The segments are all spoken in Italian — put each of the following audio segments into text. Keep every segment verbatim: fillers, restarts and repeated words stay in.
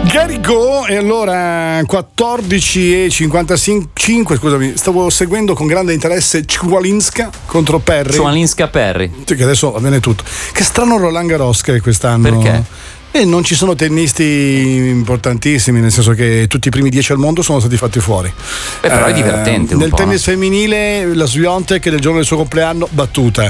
Gary Go. E allora quattordici e cinquantacinque, scusami, stavo seguendo con grande interesse Chwalinska contro Perry. Chwalinska Perry, sì, che adesso va bene tutto. Che strano Roland Garros che quest'anno. Perché? E non ci sono tennisti importantissimi, nel senso che tutti i primi dieci al mondo sono stati fatti fuori. Beh, però è divertente. Eh, un nel po', tennis no? femminile la Swiatek del giorno del suo compleanno battuta.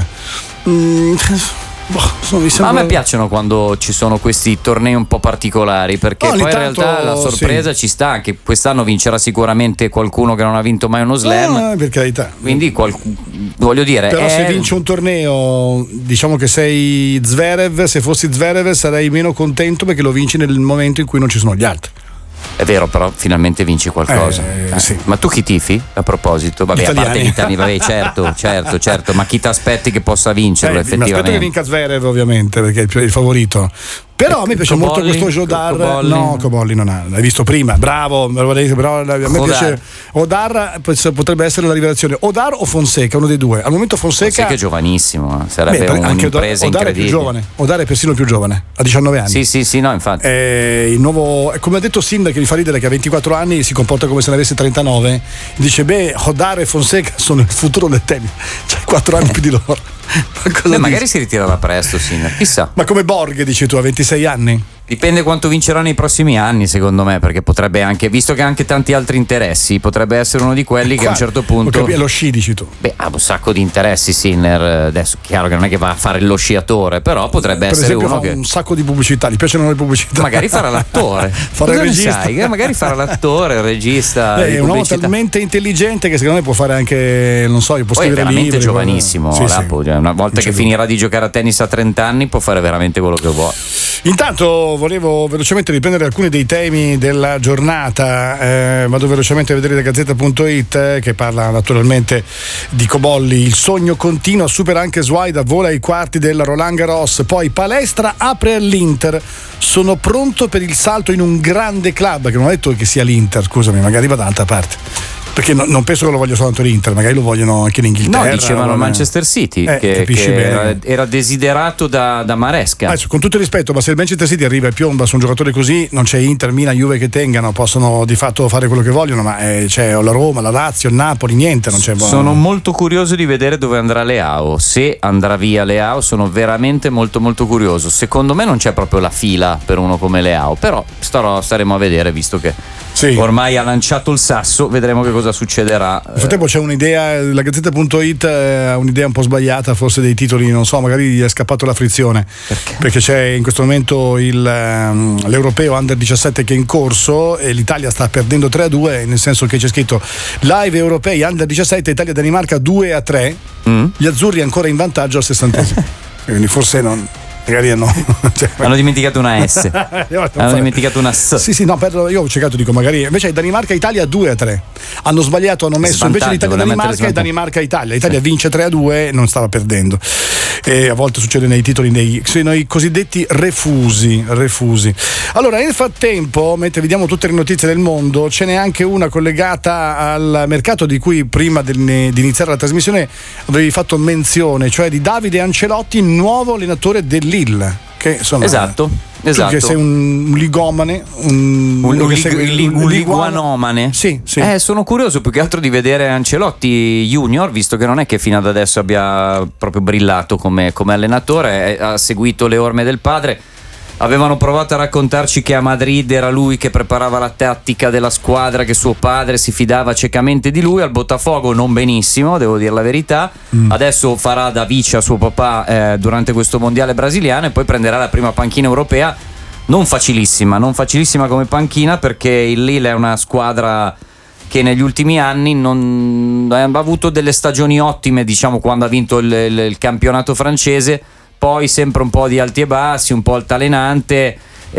Mm. Boh, sono, mi sembra... A me piacciono quando ci sono questi tornei un po' particolari, perché no, poi in tanto, realtà la sorpresa sì. ci sta, anche quest'anno vincerà sicuramente qualcuno che non ha vinto mai uno slam, ah, per carità. quindi qual... voglio dire, però è... se vinci un torneo, diciamo che sei Zverev, se fossi Zverev sarei meno contento perché lo vinci nel momento in cui non ci sono gli altri. È vero, però finalmente vinci qualcosa. Eh, eh. sì. Ma tu chi tifi? A proposito, vabbè, Italiani. a parte gli italiani, vabbè, certo, certo, certo, ma chi ti aspetti che possa vincerlo Eh, effettivamente? mi aspetto che vinca Zverev, ovviamente, perché è il, più, il favorito. Però a me piace Cobolli, molto questo Jodar. Cobolli. No, Cobolli non ha, l'hai visto prima, bravo, però a me Odar. piace Odar, potrebbe essere la rivelazione. Odar o Fonseca, uno dei due. Al momento Fonseca, Fonseca è giovanissimo, eh. Sarebbe beh, anche un'impresa Odar è più incredibile. giovane. Odar è persino più giovane, ha diciannove anni. Sì, sì, sì, no, infatti. Eh, il nuovo, come ha detto Sinner, che mi fa ridere, che ha ventiquattro anni, si comporta come se ne avesse trentanove. Dice: beh, Odar e Fonseca sono il futuro del tennis, c'hai quattro anni più di loro. Ma cosa Beh, magari dici? si ritirerà presto, Sinner, chissà. Ma come Borg, dici tu, a ventisei anni? Dipende quanto vincerà nei prossimi anni, secondo me, perché potrebbe anche, visto che ha anche tanti altri interessi, potrebbe essere uno di quelli che a un certo punto. È lo sci, dici tu. Beh, ha un sacco di interessi Sinner. Adesso chiaro che non è che va a fare lo sciatore, però potrebbe per essere esempio, uno fa che un sacco di pubblicità, gli piacciono le pubblicità. magari farà l'attore. Farà Cosa il ne regista. sai? Che magari farà l'attore, il regista. Eh, di è un uomo pubblicità. talmente intelligente che secondo me può fare anche, non so, può Poi è scrivere veramente libri. giovanissimo. Sì, Lapo, sì. cioè, una volta Non c'è che finirà di giocare a tennis a trenta anni può fare veramente quello che vuole. Intanto volevo velocemente riprendere alcuni dei temi della giornata. Eh, vado velocemente a vedere da Gazzetta punto it, eh, che parla naturalmente di Cobolli. Il sogno continua, supera anche Swaida, vola ai quarti del Roland Garros. Poi palestra apre all'Inter. Sono pronto per il salto in un grande club, che non ho detto che sia l'Inter, scusami, magari va da un'altra parte. Perché no, non penso che lo voglio soltanto l'Inter, magari lo vogliono anche in Inghilterra. No, dicevano o Manchester City, eh, che, capisci che bene. era, era desiderato da, da Maresca. Adesso, con tutto il rispetto, ma se il Manchester City arriva e piomba su un giocatore così, non c'è Inter, Milan, Juve che tengano, possono di fatto fare quello che vogliono, ma eh, c'è la Roma, la Lazio, il Napoli, niente, non c'è. Sono molto curioso di vedere dove andrà Leao. Se andrà via Leao, sono veramente molto molto curioso. Secondo me non c'è proprio la fila per uno come Leao, però starò, staremo a vedere, visto che sì. ormai ha lanciato il sasso, vedremo che cosa succederà. Nel frattempo c'è un'idea, la Gazzetta punto it ha un'idea un po' sbagliata forse dei titoli, non so, magari gli è scappato la frizione. Perché? Perché c'è in questo momento il, um, l'Europeo Under diciassette che è in corso e l'Italia sta perdendo tre a due, nel senso che c'è scritto live europei Under diciassette Italia-Danimarca due a tre, mm. gli azzurri ancora in vantaggio al sessantesimo. Quindi forse non... magari no. Cioè, hanno dimenticato una S. Hanno dimenticato una S. Sì, sì, no, per, io ho cercato, dico, magari invece Danimarca-Italia due a tre. Hanno sbagliato, hanno messo invece l'Italia-Danimarca e Danimarca-Italia. L'Italia sì. vince tre a due, non stava perdendo. E a volte succede nei titoli, nei, nei cosiddetti refusi, refusi. Allora, nel frattempo, mentre vediamo tutte le notizie del mondo, ce n'è anche una collegata al mercato di cui prima di iniziare la trasmissione avevi fatto menzione, cioè di Davide Ancelotti, nuovo allenatore dell'I Che, insomma, esatto, esatto. Che sei un ligomane, un, un, un, lig, un liguanomane. Sì, sì. Eh, sono curioso più che altro di vedere Ancelotti Junior, visto che non è che fino ad adesso abbia proprio brillato come, come allenatore, ha seguito le orme del padre. Avevano provato a raccontarci che a Madrid era lui che preparava la tattica della squadra, che suo padre si fidava ciecamente di lui. Al Botafogo non benissimo, devo dire la verità. Mm. Adesso farà da vice a suo papà eh, durante questo mondiale brasiliano e poi prenderà la prima panchina europea. Non facilissima, non facilissima come panchina, perché il Lille è una squadra che negli ultimi anni non ha avuto delle stagioni ottime, diciamo, quando ha vinto il, il, il campionato francese. Poi sempre un po' di alti e bassi, un po' altalenante,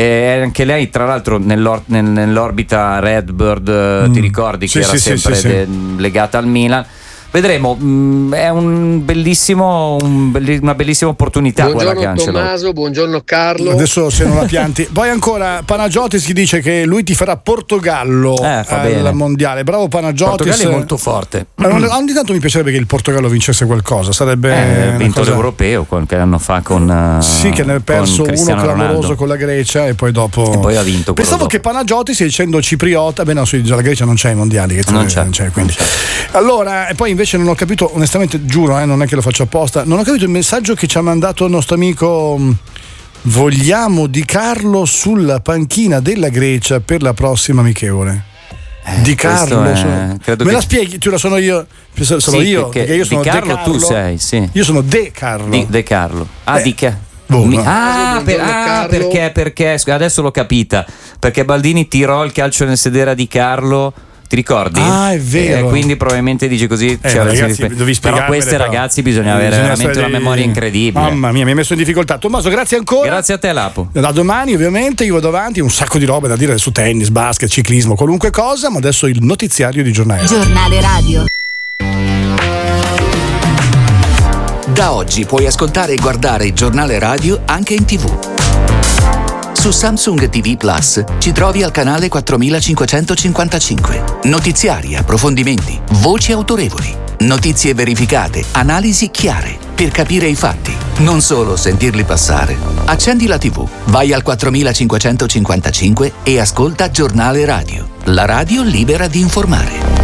e anche lei tra l'altro nell'or- nell- nell'orbita Redbird, mm. ti ricordi sì, che era sì, sì, sempre sì, de- sì. legata al Milan. vedremo. Mm, è un bellissimo, un belli, una bellissima opportunità. Buongiorno quella che Tommaso, buongiorno Carlo. Adesso se non la pianti. Poi ancora Panagiotis che dice che lui ti farà Portogallo eh, al mondiale. Bravo Panagiotis. Portogallo è molto forte. Ma non, ogni tanto mi piacerebbe che il Portogallo vincesse qualcosa. Sarebbe eh, ha vinto cosa... l'Europeo qualche anno fa con uh, sì, che ne ha perso uno clamoroso Ronaldo. con la Grecia e poi dopo e poi ha vinto. Pensavo dopo. che Panagiotis, essendo cipriota, beh no, la Grecia non c'è ai mondiali, che non c'è, non c'è, quindi. non c'è. Allora, e poi invece non ho capito, onestamente giuro, eh, non è che lo faccio apposta, non ho capito il messaggio che ci ha mandato il nostro amico. Vogliamo Di Carlo sulla panchina della Grecia per la prossima amichevole. Eh, Di Carlo, è, sono... me che... la spieghi? Tu la sono io, sono sì, io, che, perché io sono Di Carlo, De Carlo, tu sei, sì. Io sono De Carlo. Di, De Carlo. Ah, eh. di che? Boh, Mi... no. Ah, per, ah perché, perché adesso l'ho capita. Perché Baldini tirò il calcio nel sedere a Di Carlo. Ti ricordi? Ah, è vero. E quindi probabilmente dice così. Eh, cioè, ragazzi, devi però questi però. ragazzi bisogna avere bisogna veramente stare... una memoria incredibile. Mamma mia, mi hai messo in difficoltà. Tommaso, grazie ancora. Grazie a te, Lapo. Da domani, ovviamente, io vado avanti, un sacco di robe da dire su tennis, basket, ciclismo, qualunque cosa, ma adesso il notiziario di Giornale. Giornale Radio. Da oggi puoi ascoltare e guardare il Giornale Radio anche in tivù. Su Samsung ti vu Plus ci trovi al canale quattromilacinquecentocinquantacinque. Notiziari, approfondimenti, voci autorevoli, notizie verificate, analisi chiare, per capire i fatti, non solo sentirli passare. Accendi la tivù, vai al quattromilacinquecentocinquantacinque e ascolta Giornale Radio, la radio libera di informare.